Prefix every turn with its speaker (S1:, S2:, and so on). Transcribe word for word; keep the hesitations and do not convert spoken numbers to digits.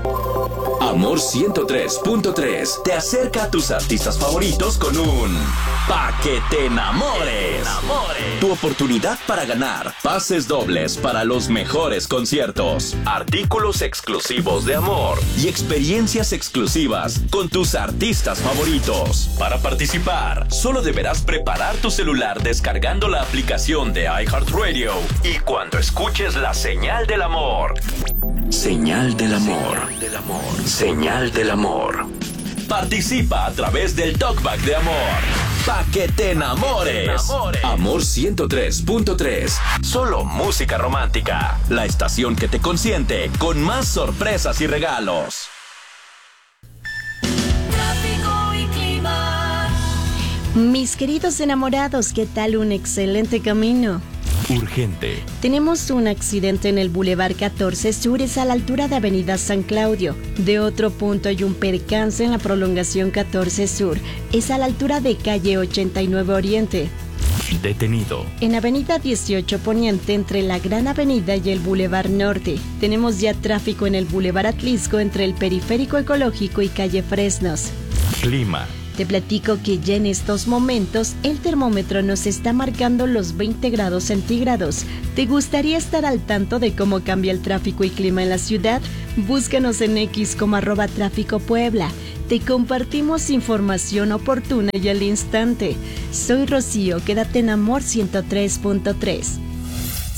S1: Amor ciento tres punto tres te acerca a tus artistas favoritos con un Pa' que te enamores. Tu oportunidad para ganar pases dobles para los mejores conciertos, artículos exclusivos de Amor y experiencias exclusivas con tus artistas favoritos. Para participar, solo deberás preparar tu celular descargando la aplicación de iHeartRadio y cuando escuches la señal del amor. Señal del amor. Señal del amor. Señal del amor. Participa a través del Talkback de Amor. Pa' que te enamores. Amor ciento tres punto tres. Solo música romántica. La estación que te consiente con más sorpresas y regalos.
S2: Tráfico y clima.
S3: Mis queridos enamorados, ¿qué tal? Un excelente camino.
S1: Urgente.
S3: Tenemos un accidente en el Boulevard catorce Sur, es a la altura de Avenida San Claudio. De otro punto hay un percance en la prolongación catorce Sur, es a la altura de calle ochenta y nueve Oriente.
S1: Detenido.
S3: En Avenida dieciocho Poniente, entre la Gran Avenida y el Boulevard Norte. Tenemos ya tráfico en el Boulevard Atlisco entre el Periférico Ecológico y calle Fresnos.
S1: Clima.
S3: Te platico que ya en estos momentos el termómetro nos está marcando los veinte grados centígrados. ¿Te gustaría estar al tanto de cómo cambia el tráfico y clima en la ciudad? Búscanos en X como arroba tráfico Puebla. Te compartimos información oportuna y al instante. Soy Rocío, quédate en Amor ciento tres punto tres.